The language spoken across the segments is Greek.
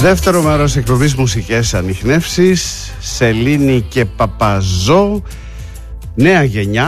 Δεύτερο μέρος εκπομπής Μουσικές Ανιχνεύσεις. Σελήνη και Παπαζό. Νέα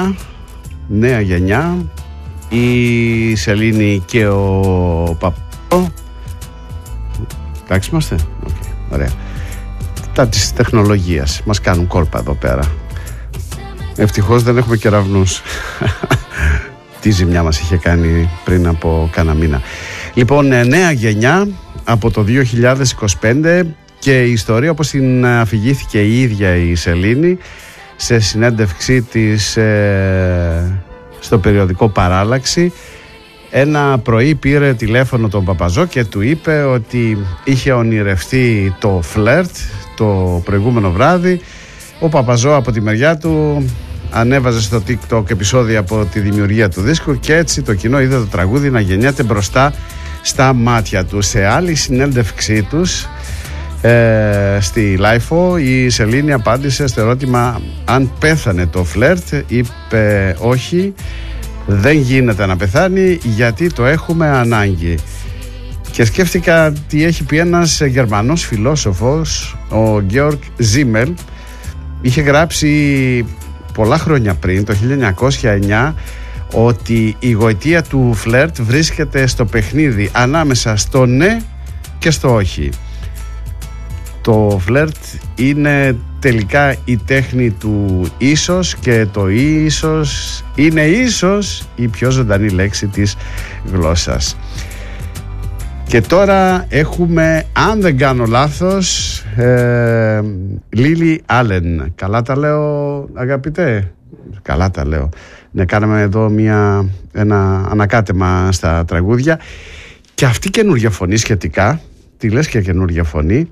γενιά. Η Σελήνη και ο Παπαζό. Εντάξει είμαστε. Okay, ωραία. Τα της τεχνολογίας μας κάνουν κόλπα εδώ πέρα. Ευτυχώς δεν έχουμε κεραυνούς. Τι ζημιά μας είχε κάνει πριν από κάνα μήνα. Λοιπόν, νέα γενιά από το 2025 και η ιστορία όπως την αφηγήθηκε η ίδια η Σελήνη σε συνέντευξή της στο περιοδικό Παράλλαξη. Ένα πρωί πήρε τηλέφωνο τον Παπαζό και του είπε ότι είχε ονειρευτεί το φλερτ το προηγούμενο βράδυ. Ο Παπαζό από τη μεριά του ανέβαζε στο TikTok επεισόδια από τη δημιουργία του δίσκου και έτσι το κοινό είδε το τραγούδι να γεννιέται μπροστά στα μάτια του. Σε άλλη συνέντευξή τους στη Λάιφο η Σελήνη απάντησε στο ερώτημα αν πέθανε το φλερτ. Είπε όχι, δεν γίνεται να πεθάνει γιατί το έχουμε ανάγκη. Και σκέφτηκα τι έχει πει ένας Γερμανός φιλόσοφος, ο Georg Simmel. Είχε γράψει πολλά χρόνια πριν, το 1909, ότι η γοητεία του φλερτ βρίσκεται στο παιχνίδι ανάμεσα στο ναι και στο όχι. Το φλερτ είναι τελικά η τέχνη του ίσως και το ίσως είναι ίσως η πιο ζωντανή λέξη της γλώσσας. Και τώρα έχουμε, αν δεν κάνω λάθος, Λίλι Άλεν. Καλά τα λέω, αγαπητέ? Καλά τα λέω. Ναι, κάναμε εδώ ένα ανακάτεμα στα τραγούδια. Και αυτή καινούργια φωνή σχετικά, τι λες και καινούργια φωνή,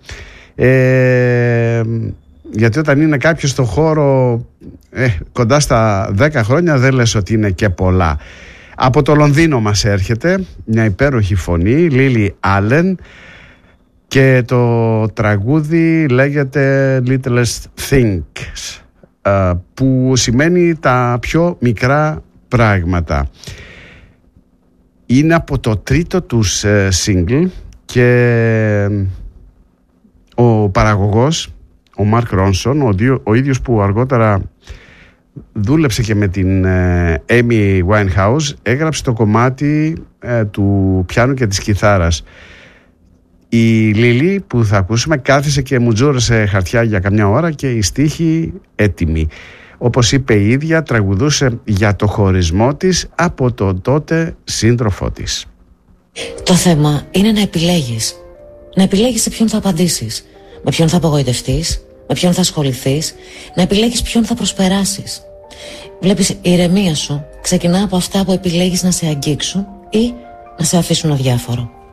γιατί όταν είναι κάποιος στο χώρο κοντά στα 10 χρόνια δεν λες ότι είναι και πολλά. Από το Λονδίνο μας έρχεται μια υπέροχη φωνή, Λίλι Άλεν, και το τραγούδι λέγεται Littlest Things, που σημαίνει τα πιο μικρά πράγματα. Είναι από το τρίτο τους single και ο παραγωγός, ο Μαρκ Ρόνσον, ο ίδιος που αργότερα δούλεψε και με την Amy Winehouse, έγραψε το κομμάτι του πιάνου και της κιθάρας. Η Λίλι που θα ακούσουμε κάθισε και μου τζούρεσε χαρτιά για καμιά ώρα και η στίχη έτοιμη. Όπως είπε η ίδια, τραγουδούσε για το χωρισμό της από τον τότε σύντροφό της. Το θέμα είναι να επιλέγεις. Να επιλέγεις σε ποιον θα απαντήσεις, με ποιον θα απογοητευτείς, με ποιον θα ασχοληθείς, να επιλέγεις ποιον θα προσπεράσεις. Βλέπεις, η ηρεμία σου ξεκινά από αυτά που επιλέγεις να σε αγγίξουν ή να σε αφήσουν αδιάφορο.